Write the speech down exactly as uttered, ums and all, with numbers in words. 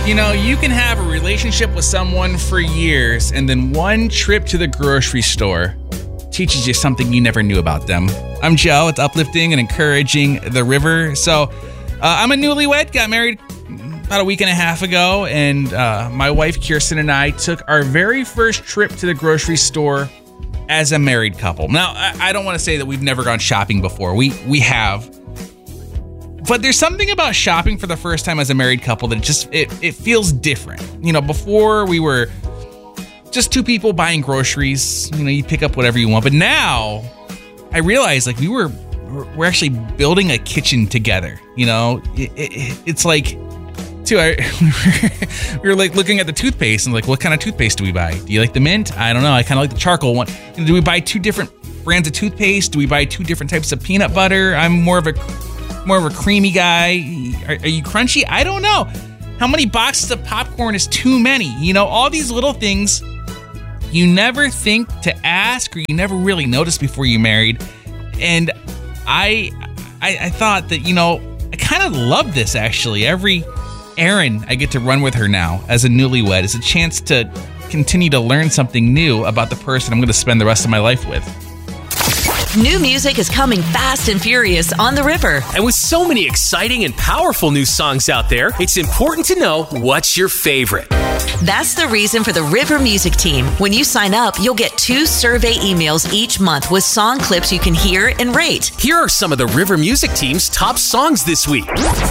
You know, you can have a relationship with someone for years, and then one trip to the grocery store teaches you something you never knew about them. I'm Joe. It's uplifting and encouraging the river. So, uh, I'm a newlywed, got married about a week and a half ago, and uh, my wife Kirsten and I took our very first trip to the grocery store as a married couple. Now, I, I don't want to say that we've never gone shopping before. We we have. But there's something about shopping for the first time as a married couple that just, it, it feels different. You know, before we were just two people buying groceries, you know, you pick up whatever you want. But now I realize like we were, we're actually building a kitchen together. You know, it, it, it's like, too, I, we were like looking at the toothpaste and like, what kind of toothpaste do we buy? Do you like the mint? I don't know. I kind of like the charcoal one. Do we buy two different brands of toothpaste? Do we buy two different types of peanut butter? I'm more of a more of a creamy guy. Are, are you crunchy? I don't know. How many boxes of popcorn is too many? You know, all these little things you never think to ask or you never really notice before you married. And I, I, I thought that, you know, I kind of love this actually. Every errand I get to run with her now as a newlywed is a chance to continue to learn something new about the person I'm going to spend the rest of my life with. New music is coming fast and furious on the river. And with so many exciting and powerful new songs out there, it's important to know what's your favorite. That's the reason for the River Music Team. When you sign up, you'll get two survey emails each month with song clips you can hear and rate. Here are some of the River Music Team's top songs this week.